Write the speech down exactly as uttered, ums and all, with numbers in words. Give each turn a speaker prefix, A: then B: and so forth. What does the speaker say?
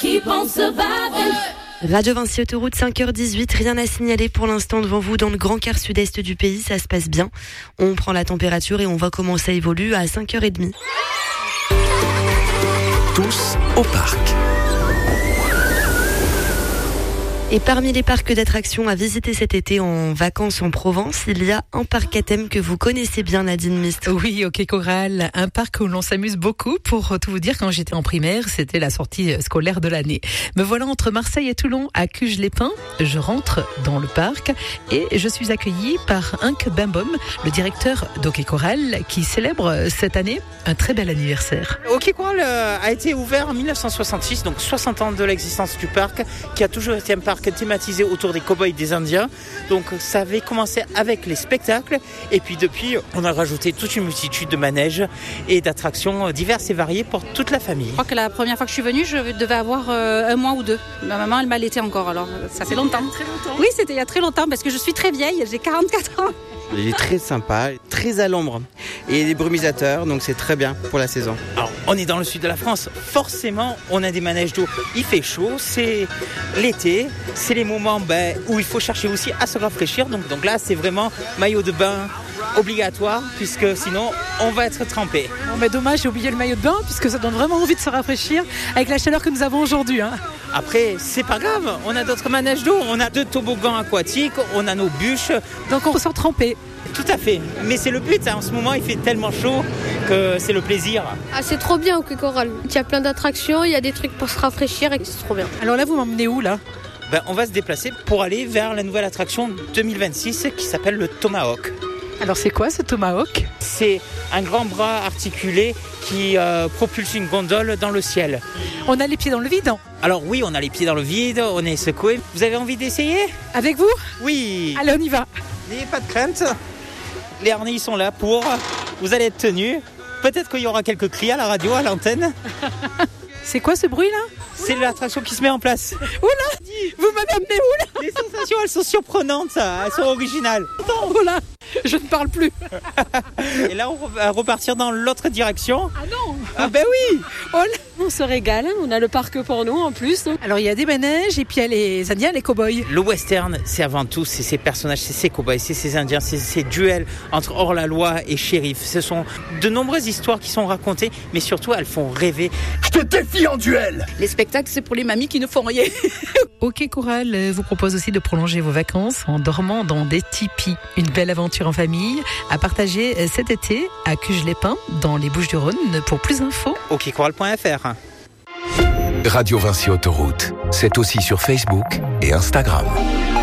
A: keep on surviving.
B: Radio Vinci Autoroute, cinq heures dix-huit, rien à signaler pour l'instant devant vous dans le grand quart sud-est du pays, ça se passe bien. On prend la température et on voit comment ça évolue à cinq heures trente.
C: Tous au parc.
B: Et parmi les parcs d'attractions à visiter cet été en vacances en Provence, il y a un parc à thème que vous connaissez bien, Nadine Mist.
D: Oui, OK Coral, un parc où l'on s'amuse beaucoup. Pour tout vous dire, quand j'étais en primaire, c'était la sortie scolaire de l'année. Me voilà entre Marseille et Toulon, à Cuges-les-Pins. Je rentre dans le parc et je suis accueillie par Henk Bembom, le directeur d'Ok Coral, qui célèbre cette année un très bel anniversaire.
E: OK Coral a été ouvert en dix-neuf cent soixante-six, donc soixante ans de l'existence du parc, qui a toujours été un parc thématisé autour des cow-boys et des Indiens. Donc ça avait commencé avec les spectacles et puis depuis on a rajouté toute une multitude de manèges et d'attractions diverses et variées pour toute la famille.
F: Je crois que la première fois que je suis venue, je devais avoir euh, un mois ou deux. Ma maman elle m'allaitait encore, alors ça fait longtemps.
D: Très longtemps.
F: Oui, c'était il y a très longtemps parce que je suis très vieille, j'ai quarante-quatre ans.
G: Il est très sympa, très à l'ombre et des brumisateurs, donc c'est très bien pour la saison.
E: Alors on est dans le sud de la France, forcément on a des manèges d'eau, il fait chaud, c'est l'été, c'est les moments ben, où il faut chercher aussi à se rafraîchir, donc, donc là c'est vraiment maillot de bain obligatoire puisque sinon on va être trempé.
D: Bon, mais dommage, j'ai oublié le maillot de bain puisque ça donne vraiment envie de se rafraîchir avec la chaleur que nous avons aujourd'hui. Hein.
E: Après c'est pas grave, on a d'autres manèges d'eau, on a deux toboggans aquatiques, on a nos bûches.
D: Donc on ressort trempé.
E: Tout à fait, mais c'est le but, hein. En ce moment il fait tellement chaud que c'est le plaisir.
H: Ah, c'est trop bien au Coral, il y a plein d'attractions, il y a des trucs pour se rafraîchir et c'est trop bien.
D: Alors là vous m'emmenez où là ?
E: Ben, on va se déplacer pour aller vers la nouvelle attraction deux mille vingt-six qui s'appelle le Tomahawk.
D: Alors c'est quoi ce Tomahawk ?
E: C'est un grand bras articulé qui euh, propulse une gondole dans le ciel.
D: On a les pieds dans le vide ?
E: Alors oui, on a les pieds dans le vide, on est secoué. Vous avez envie d'essayer ?
D: Avec vous ?
E: Oui.
D: Allez, on y va.
E: N'ayez pas de crainte. Les harnais ils sont là pour... Vous allez être tenus. Peut-être qu'il y aura quelques cris à la radio, à l'antenne.
D: C'est quoi ce bruit là ?
E: C'est l'attraction qui se met en place.
D: Oula ! Vous m'avez amené où là ?
E: Les sensations, elles sont surprenantes, ça. Elles sont originales.
D: Oh là, je ne parle plus.
E: Et là, on va repartir dans l'autre direction.
D: Ah non !
E: Ah ben oui.
D: Oh là.
H: On se régale, on a le parc pour nous en plus.
D: Alors il y a des manèges et puis il y a les Indiens, les cow-boys.
E: Le western, c'est avant tout, c'est ces personnages, c'est ces cow-boys, c'est ces Indiens, c'est ces duels entre hors-la-loi et shérif. Ce sont de nombreuses histoires qui sont racontées, mais surtout elles font rêver.
C: Je te défie en duel.
F: Les spectacles, c'est pour les mamies qui ne font rien.
D: OK Coral vous propose aussi de prolonger vos vacances en dormant dans des tipis. Une belle aventure en famille à partager cet été à Cuges-les-Pins dans les Bouches-du-Rhône. Pour plus d'infos,
E: ok coral point f r.
C: Radio Vinci Autoroute, c'est aussi sur Facebook et Instagram.